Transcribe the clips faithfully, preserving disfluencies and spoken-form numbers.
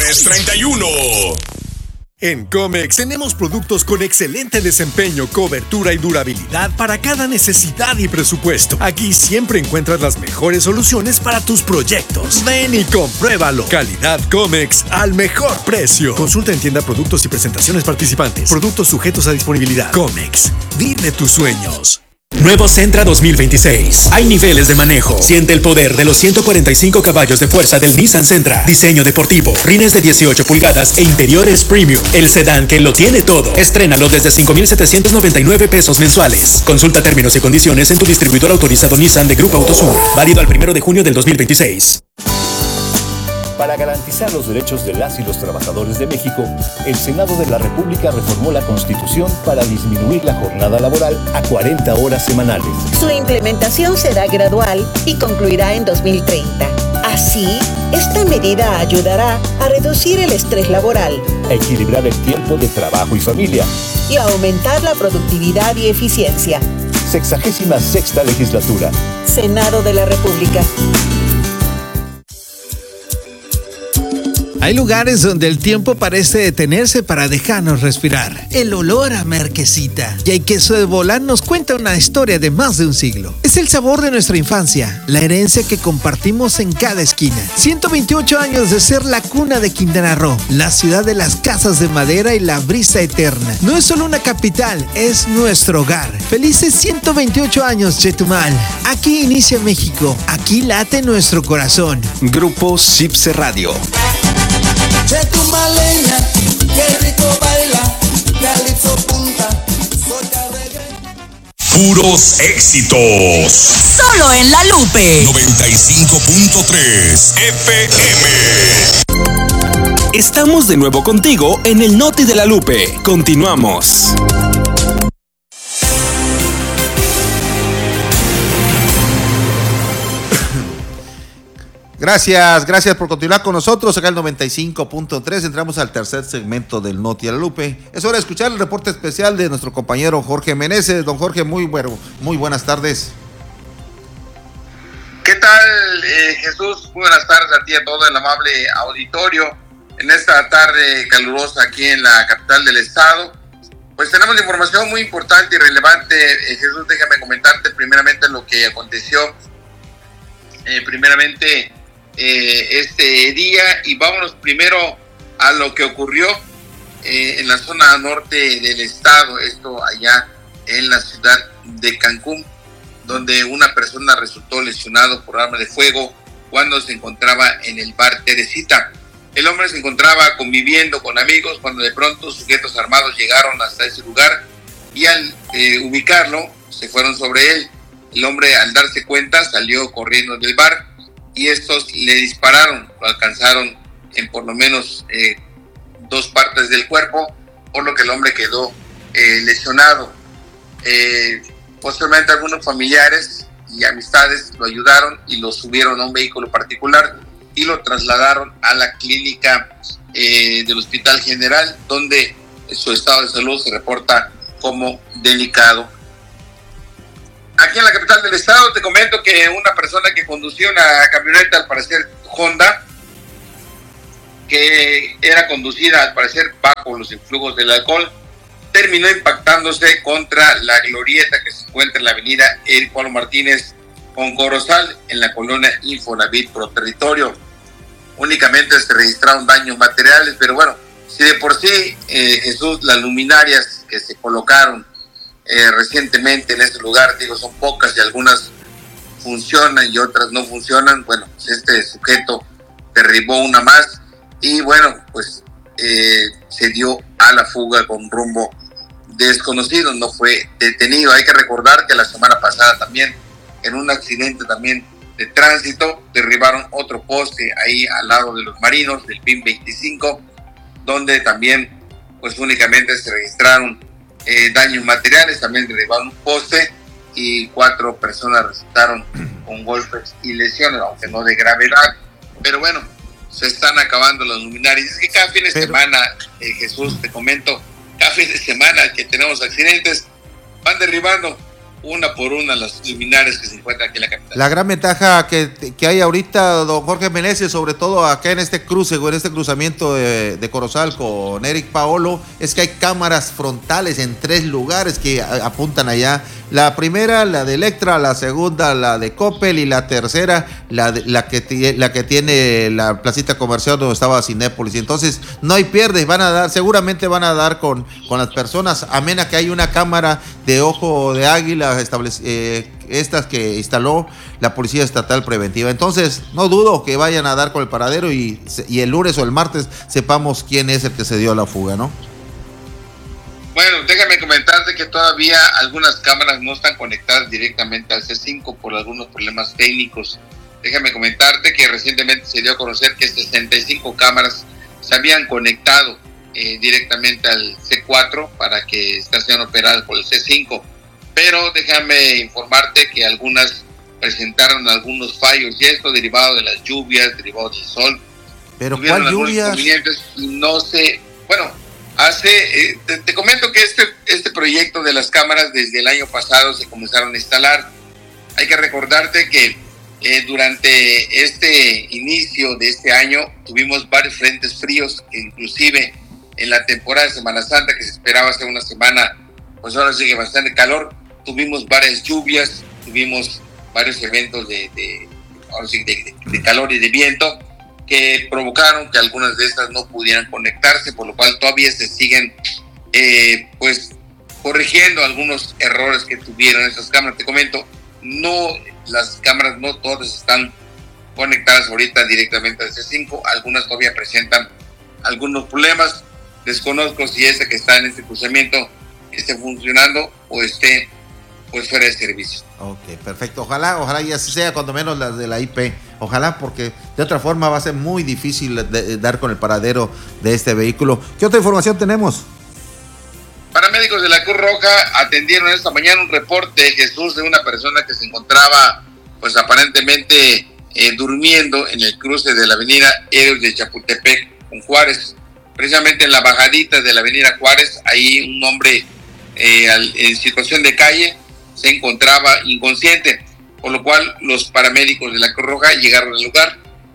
tres treinta y uno. En Comex tenemos productos con excelente desempeño, cobertura y durabilidad para cada necesidad y presupuesto. Aquí siempre encuentras las mejores soluciones para tus proyectos. Ven y compruébalo. Calidad Comex al mejor precio. Consulta en tienda productos y presentaciones participantes. Productos sujetos a disponibilidad. Comex, vive tus sueños. Nuevo Sentra dos mil veintiséis. Hay niveles de manejo. Siente el poder de los ciento cuarenta y cinco caballos de fuerza del Nissan Sentra. Diseño deportivo, rines de dieciocho pulgadas e interiores premium. El sedán que lo tiene todo. Estrénalo desde cinco mil setecientos noventa y nueve pesos mensuales. Consulta términos y condiciones en tu distribuidor autorizado Nissan de Grupo Autosur. Válido al primero de junio del dos mil veintiséis. Para garantizar los derechos de las y los trabajadores de México, el Senado de la República reformó la Constitución para disminuir la jornada laboral a cuarenta horas semanales. Su implementación será gradual y concluirá en dos mil treinta. Así, esta medida ayudará a reducir el estrés laboral, a equilibrar el tiempo de trabajo y familia y a aumentar la productividad y eficiencia. Sexagésima sexta legislatura. Senado de la República. Hay lugares donde el tiempo parece detenerse para dejarnos respirar. El olor a marquesita. Y el queso de Bolán nos cuenta una historia de más de un siglo. Es el sabor de nuestra infancia, la herencia que compartimos en cada esquina. ciento veintiocho años de ser la cuna de Quintana Roo, la ciudad de las casas de madera y la brisa eterna. No es solo una capital, es nuestro hogar. Felices ciento veintiocho años, Chetumal. Aquí inicia México, aquí late nuestro corazón. Grupo Cipse Radio. Chetumaleña, qué rico baila, calipso punta, soca reggae. Puros éxitos. Solo en La Lupe. noventa y cinco punto tres F M. Estamos de nuevo contigo en el Noti de La Lupe. Continuamos. Gracias, gracias por continuar con nosotros acá el noventa y cinco punto tres. Entramos al tercer segmento del Noti a la Lupe. Es hora de escuchar el reporte especial de nuestro compañero Jorge Meneses. Don Jorge, muy bueno, muy buenas tardes. ¿Qué tal, eh, Jesús? Muy buenas tardes a ti y a todo el amable auditorio. En esta tarde calurosa aquí en la capital del estado, pues tenemos información muy importante y relevante. Eh, Jesús, déjame comentarte primeramente lo que aconteció. Eh, primeramente... Eh, este día y vámonos primero a lo que ocurrió eh, en la zona norte del estado, esto allá en la ciudad de Cancún, donde una persona resultó lesionado por arma de fuego cuando se encontraba en el bar Teresita. El hombre se encontraba conviviendo con amigos cuando de pronto sujetos armados llegaron hasta ese lugar y al eh, ubicarlo se fueron sobre él. El hombre, al darse cuenta, salió corriendo del bar y estos le dispararon, lo alcanzaron en por lo menos eh, dos partes del cuerpo, por lo que el hombre quedó eh, lesionado. Eh, posteriormente algunos familiares y amistades lo ayudaron y lo subieron a un vehículo particular y lo trasladaron a la clínica eh, del Hospital General, donde su estado de salud se reporta como delicado. Aquí en la capital del estado te comento que una persona que conducía una camioneta, al parecer Honda, que era conducida al parecer bajo los influjos del alcohol, terminó impactándose contra la glorieta que se encuentra en la avenida Eric Pablo Martínez con Corozal, en la colonia Infonavit Pro Territorio. Únicamente se registraron daños materiales, pero bueno, si de por sí, eh, Jesús, las luminarias que se colocaron Eh, recientemente en este lugar, digo, son pocas y algunas funcionan y otras no funcionan. Bueno, pues este sujeto derribó una más y bueno, pues eh, se dio a la fuga con rumbo desconocido, no fue detenido. Hay que recordar que la semana pasada también, en un accidente también de tránsito, derribaron otro poste ahí al lado de los marinos del P I M veinticinco, donde también pues únicamente se registraron Eh, daños materiales, también derribaron un poste y cuatro personas resultaron con golpes y lesiones, aunque no de gravedad. Pero bueno, se están acabando los luminarias. Es que cada fin de Pero... semana, eh, Jesús, te comento, cada fin de semana que tenemos accidentes, van derribando una por una las luminarias que se encuentran aquí en la capital. La gran ventaja que, que hay ahorita, don Jorge Meneses, sobre todo acá en este cruce o en este cruzamiento de, de Corozal con Eric Paolo, es que hay cámaras frontales en tres lugares que a, apuntan allá. La primera, la de Electra, la segunda, la de Coppel, y la tercera, la, de, la, que, la que tiene la placita comercial donde estaba Cinépolis. Entonces, no hay pierde, van a dar, seguramente van a dar con, con las personas, amén a que hay una cámara de ojo de águila, establece, eh, estas que instaló la Policía Estatal Preventiva. Entonces, no dudo que vayan a dar con el paradero y, y el lunes o el martes sepamos quién es el que se dio a la fuga, ¿no? Bueno, déjame comentarte que todavía algunas cámaras no están conectadas directamente al C cinco por algunos problemas técnicos. Déjame comentarte que recientemente se dio a conocer que sesenta y cinco cámaras se habían conectado eh, directamente al C cuatro para que estén operadas por el C cinco. Pero déjame informarte que algunas presentaron algunos fallos, y esto derivado de las lluvias, derivado del sol. ¿Pero cuál lluvias? Y no sé, bueno, hace, eh, te, te comento que este, este proyecto de las cámaras desde el año pasado se comenzaron a instalar. Hay que recordarte que eh, durante este inicio de este año tuvimos varios frentes fríos, que inclusive en la temporada de Semana Santa, que se esperaba hacer una semana, pues ahora sigue bastante calor, tuvimos varias lluvias, tuvimos varios eventos de, de, ahora sí, de, de, de calor y de viento, que provocaron que algunas de estas no pudieran conectarse, por lo cual todavía se siguen eh, pues corrigiendo algunos errores que tuvieron esas cámaras. Te comento, no, las cámaras no todas están conectadas ahorita directamente al C cinco, algunas todavía presentan algunos problemas. Desconozco si ese que está en este cruzamiento esté funcionando o esté pues fuera de servicio. Ok, perfecto. Ojalá, ojalá ya sea cuando menos las de la I P. Ojalá, porque de otra forma va a ser muy difícil de, de dar con el paradero de este vehículo. ¿Qué otra información tenemos? Paramédicos de la Cruz Roja atendieron esta mañana un reporte, Jesús, de una persona que se encontraba pues aparentemente eh, durmiendo en el cruce de la avenida Héroes de Chapultepec con Juárez. Precisamente en la bajadita de la avenida Juárez, ahí un hombre eh, al, en situación de calle se encontraba inconsciente, por lo cual los paramédicos de la Cruz Roja llegaron al lugar.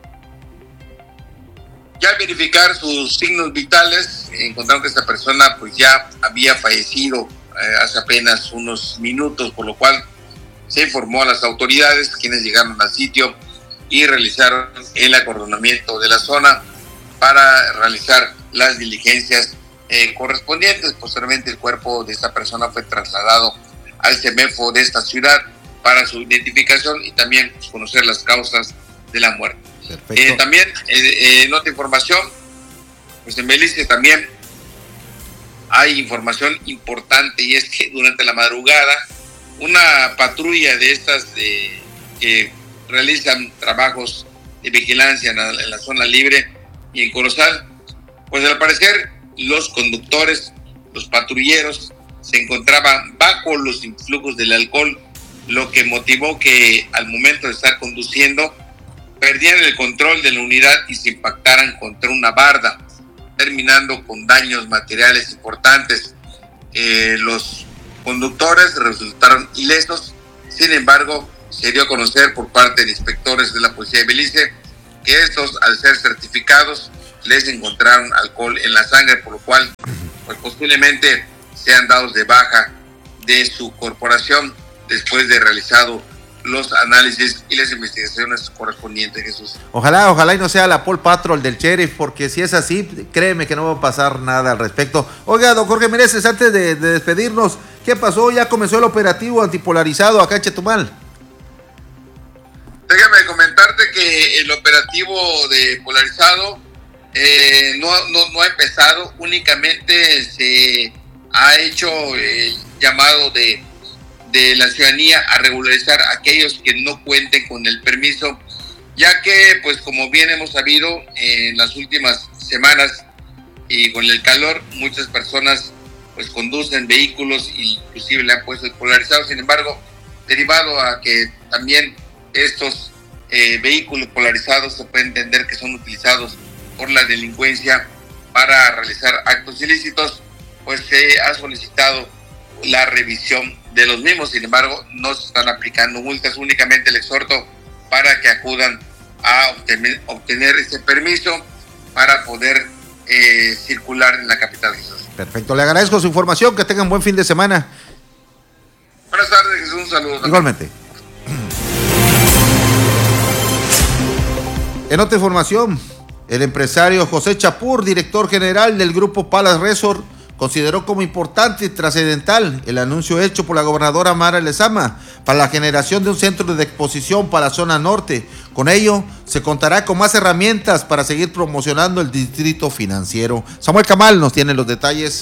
Ya al verificar sus signos vitales, encontraron que esta persona pues ya había fallecido eh, hace apenas unos minutos, por lo cual se informó a las autoridades, quienes llegaron al sitio y realizaron el acordonamiento de la zona para realizar las diligencias eh, correspondientes. Posteriormente el cuerpo de esta persona fue trasladado al CEMEFO de esta ciudad para su identificación y también pues, conocer las causas de la muerte. Eh, también, eh, en otra información, pues en Belice también hay información importante, y es que durante la madrugada una patrulla de estas de, que realizan trabajos de vigilancia en la, en la zona libre y en Corozal, pues al parecer los conductores, los patrulleros, se encontraban bajo los influjos del alcohol, lo que motivó que al momento de estar conduciendo perdieran el control de la unidad y se impactaran contra una barda, terminando con daños materiales importantes. Eh, los conductores resultaron ilesos. Sin embargo, se dio a conocer por parte de inspectores de la Policía de Belice que estos, al ser certificados, les encontraron alcohol en la sangre, por lo cual pues posiblemente sean dados de baja de su corporación después de realizado los análisis y las investigaciones correspondientes, Jesús. Ojalá, ojalá y no sea la Paul Patrol del sheriff, porque si es así, créeme que no va a pasar nada al respecto. Oiga, don Jorge Meneses, antes de, de despedirnos, ¿qué pasó? ¿Ya comenzó el operativo antipolarizado acá en Chetumal? Déjame comentarte que el operativo de polarizado eh, no, no, no ha empezado, únicamente se ha hecho el llamado de de la ciudadanía a regularizar a aquellos que no cuenten con el permiso, ya que, pues como bien hemos sabido, en las últimas semanas y con el calor, muchas personas pues conducen vehículos y inclusive le han puesto el polarizado. Sin embargo, derivado a que también estos eh, vehículos polarizados se puede entender que son utilizados por la delincuencia para realizar actos ilícitos, pues se ha solicitado la revisión de los mismos. Sin embargo, no se están aplicando multas, únicamente el exhorto para que acudan a obtener, obtener ese permiso para poder eh, circular en la capital, Jesús. Perfecto, le agradezco su información, que tengan buen fin de semana. Buenas tardes, Jesús, un saludo. Igualmente. En otra información, el empresario José Chapur, director general del grupo Palace Resort, consideró como importante y trascendental el anuncio hecho por la gobernadora Mara Lezama para la generación de un centro de exposición para la zona norte. Con ello, se contará con más herramientas para seguir promocionando el distrito financiero. Samuel Camal nos tiene los detalles.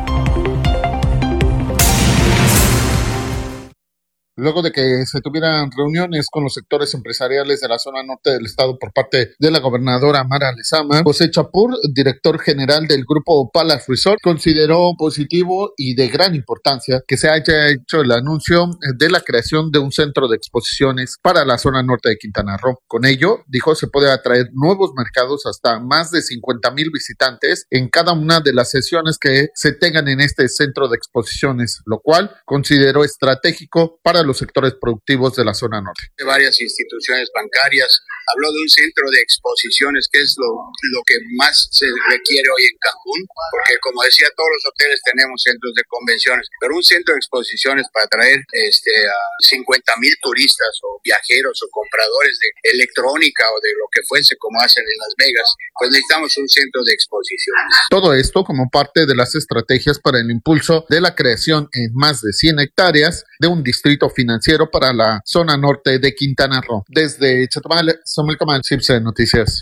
Luego de que se tuvieran reuniones con los sectores empresariales de la zona norte del estado por parte de la gobernadora Mara Lezama, José Chapur, director general del grupo Palace Resort, consideró positivo y de gran importancia que se haya hecho el anuncio de la creación de un centro de exposiciones para la zona norte de Quintana Roo. Con ello, dijo, se puede atraer nuevos mercados hasta más de cincuenta mil visitantes en cada una de las sesiones que se tengan en este centro de exposiciones, lo cual consideró estratégico para los sectores productivos de la zona norte. Varias instituciones bancarias, habló de un centro de exposiciones, que es lo, lo que más se requiere hoy en Cancún, porque como decía, todos los hoteles tenemos centros de convenciones, pero un centro de exposiciones para atraer este, a cincuenta mil turistas o viajeros o compradores de electrónica o de lo que fuese, como hacen en Las Vegas, pues necesitamos un centro de exposiciones. Todo esto como parte de las estrategias para el impulso de la creación en más de cien hectáreas de un distrito financiero para la zona norte de Quintana Roo. Desde Chetumal, Samuel Camal, C I P S E Noticias.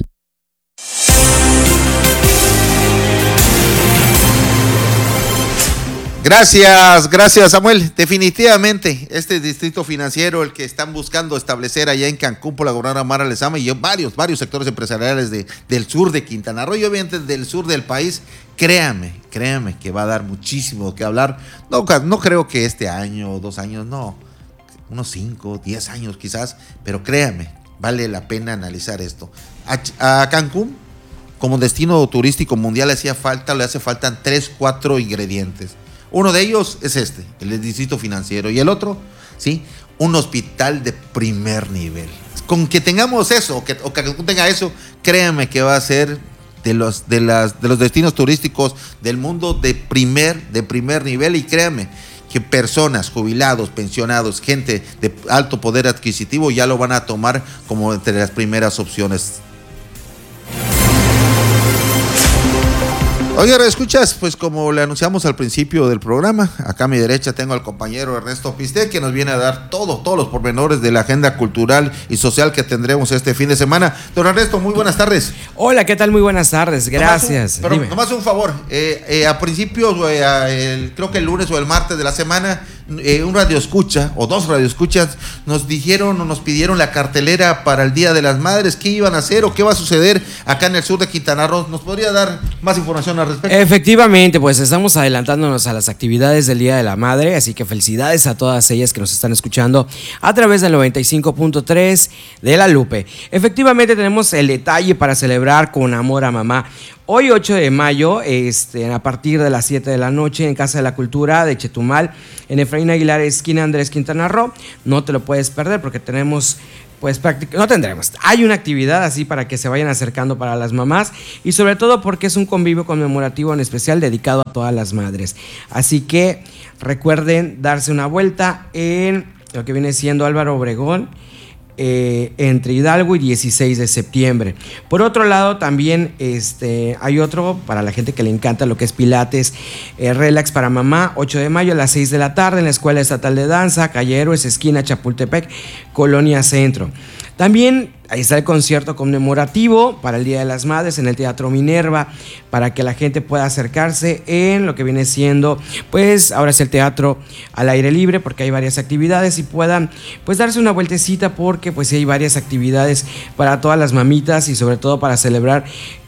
Gracias, gracias Samuel. Definitivamente este distrito financiero, el que están buscando establecer allá en Cancún por la gobernadora Mara Lezama y yo, varios, varios sectores empresariales de, del sur de Quintana Roo y obviamente del sur del país, créame, créame que va a dar muchísimo que hablar. No, no creo que este año o dos años, no, unos cinco, diez años quizás, pero créame, vale la pena analizar esto. A, a Cancún, como destino turístico mundial, le hacía falta, le hace falta tres, cuatro ingredientes. Uno de ellos es este, el distrito financiero, y el otro, sí, un hospital de primer nivel. Con que tengamos eso, que, o que tenga eso, créanme que va a ser de los, de las, de los destinos turísticos del mundo de primer, de primer nivel, y créanme que personas, jubilados, pensionados, gente de alto poder adquisitivo ya lo van a tomar como entre las primeras opciones. Oye, escuchas, pues como le anunciamos al principio del programa, acá a mi derecha tengo al compañero Ernesto Piste, que nos viene a dar todo, todos los pormenores de la agenda cultural y social que tendremos este fin de semana. Don Ernesto, muy buenas tardes. Hola, ¿qué tal? Muy buenas tardes, gracias. Nomás un, pero Dime. nomás un favor, eh, eh, a principios, eh, el, creo que el lunes o el martes de la semana, eh, un radioescucha o dos radioescuchas nos dijeron o nos pidieron la cartelera para el Día de las Madres, qué iban a hacer o qué va a suceder acá en el sur de Quintana Roo. ¿Nos podría dar más información al respecto? Efectivamente, pues estamos adelantándonos a las actividades del Día de la Madre, así que felicidades a todas ellas que nos están escuchando a través del noventa y cinco punto tres de La Lupe. Efectivamente tenemos el detalle para celebrar con amor a mamá. Hoy ocho de mayo, este, a partir de las siete de la noche en Casa de la Cultura de Chetumal, en Efraín Aguilar, esquina Andrés Quintana Roo, no te lo puedes perder porque tenemos... Pues prácticamente, no tendremos, hay una actividad así para que se vayan acercando para las mamás y sobre todo porque es un convivio conmemorativo en especial dedicado a todas las madres. Así que recuerden darse una vuelta en lo que viene siendo Álvaro Obregón, Eh, entre Hidalgo y dieciséis de septiembre. Por otro lado, también este, hay otro para la gente que le encanta lo que es Pilates, eh, Relax para mamá, ocho de mayo a las seis de la tarde en la Escuela Estatal de Danza, Calle Héroes, esquina Chapultepec, Colonia Centro. También ahí está el concierto conmemorativo para el Día de las Madres en el Teatro Minerva, para que la gente pueda acercarse en lo que viene siendo, pues ahora es el teatro al aire libre, porque hay varias actividades y puedan pues darse una vueltecita, porque pues hay varias actividades para todas las mamitas y sobre todo para celebrar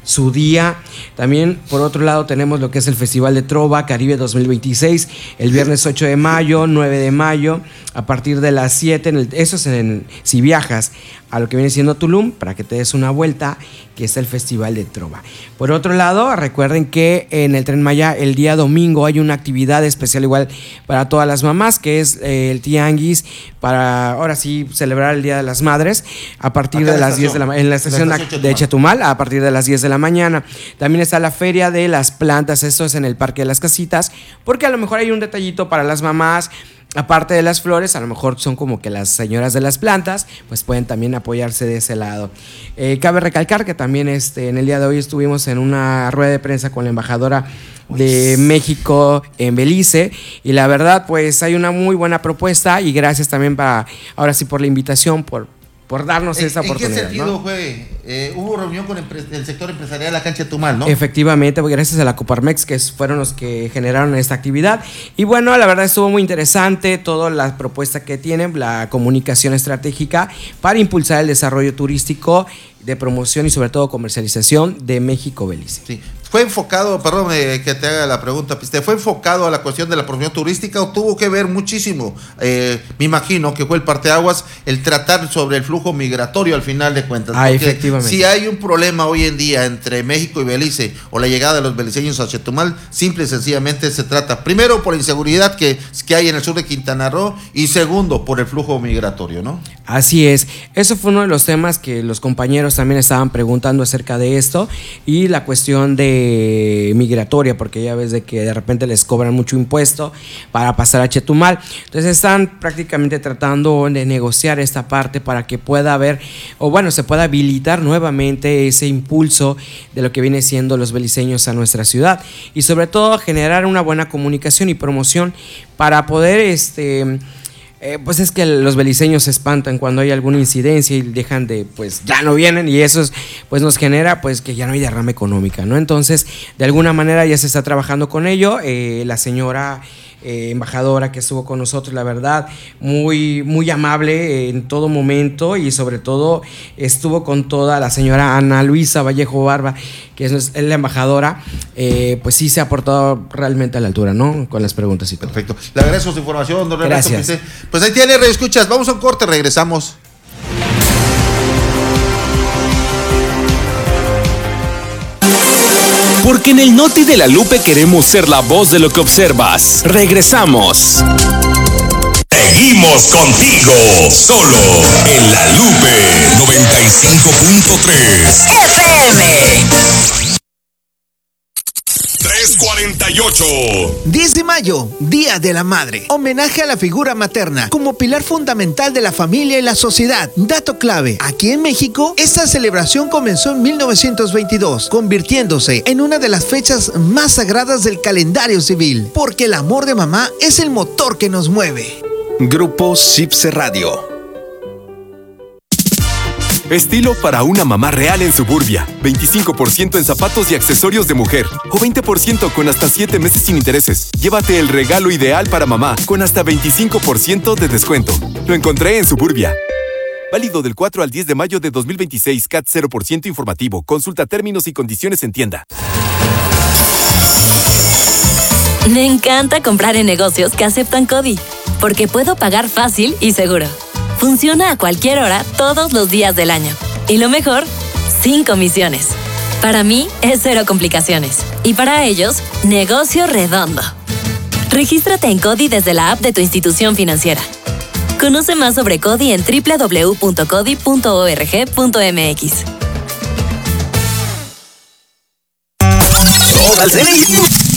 su día. También, por otro lado, tenemos lo que es el Festival de Trova Caribe dos mil veintiséis, el viernes ocho de mayo, nueve de mayo, a partir de las siete, en el, eso es en, si viajas a lo que viene siendo Tulum, para que te des una vuelta, que es el Festival de Trova. Por otro lado, recuerden que en el Tren Maya el día domingo hay una actividad especial igual para todas las mamás, que es eh, el tianguis, para ahora sí celebrar el Día de las Madres, a partir Acá de en la las diez de la mañana, en la estación, la estación de Chetumal, a partir de las diez de la mañana. También está la Feria de las Plantas, esto es en el Parque de las Casitas, porque a lo mejor hay un detallito para las mamás. Aparte de las flores, a lo mejor son como que las señoras de las plantas, pues pueden también apoyarse de ese lado. Eh, cabe recalcar que también este, en el día de hoy estuvimos en una rueda de prensa con la embajadora de México en Belice, y la verdad pues hay una muy buena propuesta, y gracias también para, ahora sí, por la invitación, por por darnos esa oportunidad. ¿En qué sentido, ¿no? fue? Eh, hubo reunión con el sector empresarial de la cancha de Tumal, ¿no? Efectivamente, gracias a la Coparmex, que fueron los que generaron esta actividad. Y bueno, la verdad estuvo muy interesante toda la propuesta que tienen, la comunicación estratégica para impulsar el desarrollo turístico, de promoción y sobre todo comercialización de México-Belice. Sí. ¿Fue enfocado, perdón eh, que te haga la pregunta, Piste, ¿fue enfocado a la cuestión de la promoción turística o tuvo que ver muchísimo? Eh, me imagino que fue el parteaguas el tratar sobre el flujo migratorio al final de cuentas. Ah, efectivamente. Si hay un problema hoy en día entre México y Belice o la llegada de los beliceños a Chetumal, simple y sencillamente se trata, primero, por la inseguridad que, que hay en el sur de Quintana Roo, y segundo, por el flujo migratorio, ¿no? Así es. Eso fue uno de los temas que los compañeros también estaban preguntando acerca de esto, y la cuestión de migratoria, porque ya ves de que de repente les cobran mucho impuesto para pasar a Chetumal. Entonces están prácticamente tratando de negociar esta parte para que pueda haber, o bueno, se pueda habilitar nuevamente ese impulso de lo que viene siendo los beliceños a nuestra ciudad, y sobre todo generar una buena comunicación y promoción para poder este Eh, pues es que los beliceños se espantan cuando hay alguna incidencia y dejan de, pues ya no vienen, y eso es, pues nos genera pues que ya no hay derrama económica, ¿no? Entonces, de alguna manera ya se está trabajando con ello. Eh, la señora eh, embajadora que estuvo con nosotros, la verdad, muy, muy amable en todo momento, y sobre todo estuvo con toda la señora Ana Luisa Vallejo Barba, que es, es la embajadora, eh, pues sí se ha portado realmente a la altura, ¿no? Con las preguntas y todo. Perfecto. Le agradezco su información, don Renato. Gracias. Pues ahí tiene, reescuchas. Vamos a un corte, regresamos. Porque en el Noti de la Lupe queremos ser la voz de lo que observas. Regresamos. Seguimos contigo, solo en la Lupe noventa y cinco punto tres F M. tres cuarenta y ocho. diez de mayo, Día de la Madre. Homenaje a la figura materna como pilar fundamental de la familia y la sociedad. Dato clave: aquí en México, esta celebración comenzó en mil novecientos veintidós, convirtiéndose en una de las fechas más sagradas del calendario civil, porque el amor de mamá es el motor que nos mueve. Grupo Cipse Radio. Estilo para una mamá real en Suburbia. veinticinco por ciento en zapatos y accesorios de mujer. O veinte por ciento con hasta siete meses sin intereses. Llévate el regalo ideal para mamá con hasta veinticinco por ciento de descuento. Lo encontré en Suburbia. Válido del cuatro al diez de mayo de dos mil veintiséis. C A T cero por ciento informativo. Consulta términos y condiciones en tienda. Me encanta comprar en negocios que aceptan CODI, porque puedo pagar fácil y seguro. Funciona a cualquier hora, todos los días del año. Y lo mejor, sin comisiones. Para mí, es cero complicaciones. Y para ellos, negocio redondo. Regístrate en CODI desde la app de tu institución financiera. Conoce más sobre CODI en doble u doble u doble u punto codi punto org punto m x. ¡Al cine!